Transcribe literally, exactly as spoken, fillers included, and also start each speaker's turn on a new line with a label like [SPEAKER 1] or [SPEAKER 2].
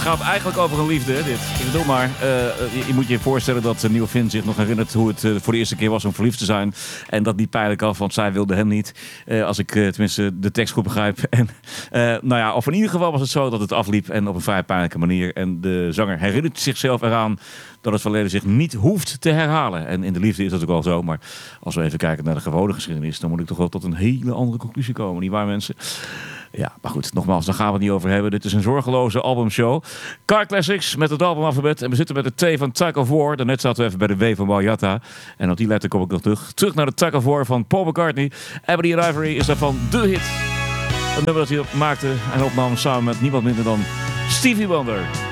[SPEAKER 1] gaat eigenlijk over een liefde, dit. Ik bedoel maar, uh, je, je moet je voorstellen dat Neil Finn zich nog herinnert hoe het uh, voor de eerste keer was om verliefd te zijn. En dat niet pijnlijk af, want zij wilde hem niet. Uh, als ik uh, tenminste de tekst goed begrijp. En, uh, nou ja, of in ieder geval was het zo dat het afliep en op een vrij pijnlijke manier. En de zanger herinnert zichzelf eraan dat het verleden zich niet hoeft te herhalen. En in de liefde is dat ook wel zo. Maar als we even kijken naar de gewone geschiedenis, dan moet ik toch wel tot een hele andere conclusie komen. Niet waar, mensen? Ja, maar goed, nogmaals, daar gaan we het niet over hebben. Dit is een zorgeloze albumshow. Car Classics met het albumalfabet. En we zitten met de T van Tug of War. Daarnet zaten we even bij de W van Wayata. En op die letter kom ik nog terug. Terug naar de Tug of War van Paul McCartney. Ebony and Ivory is daarvan de hit. Een nummer dat hij maakte en opnam samen met niemand minder dan Stevie Wonder.